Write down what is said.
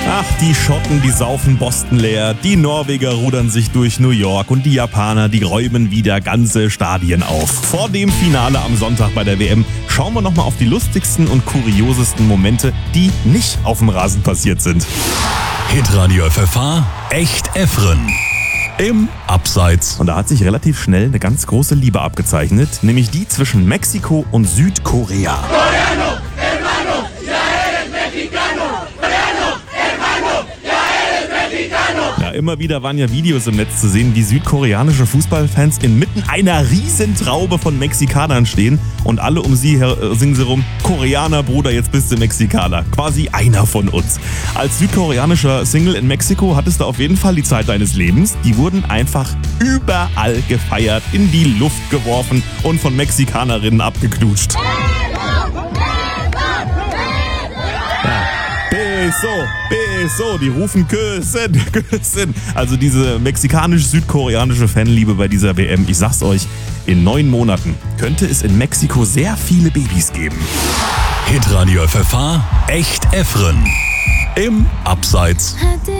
Ach, die Schotten, die saufen Boston leer, die Norweger rudern sich durch New York und die Japaner, die räumen wieder ganze Stadien auf. Vor dem Finale am Sonntag bei der WM schauen wir nochmal auf die lustigsten und kuriosesten Momente, die nicht auf dem Rasen passiert sind. Hitradio FFH, echt Effren. Im Abseits. Und da hat sich relativ schnell eine ganz große Liebe abgezeichnet, nämlich die zwischen Mexiko und Südkorea. Coreano, hermano, ya eres mexicano. Coreano, hermano, ya eres mexicano. Ja, immer wieder waren ja Videos im Netz zu sehen, wie südkoreanische Fußballfans inmitten einer Riesentraube von Mexikanern stehen und alle um sie singen sie rum: Koreaner, Bruder, jetzt bist du Mexikaner. Quasi einer von uns. Als südkoreanischer Single in Mexiko hattest du auf jeden Fall die Zeit deines Lebens. Die wurden einfach überall gefeiert, in die Luft geworfen und von Mexikanerinnen abgeknutscht. Beso, die rufen Küssen, Küssen. Also diese mexikanisch-südkoreanische Fanliebe bei dieser WM. Ich sag's euch, in 9 Monaten könnte es in Mexiko sehr viele Babys geben. Hitradio FFH, echt Effren. Im Abseits.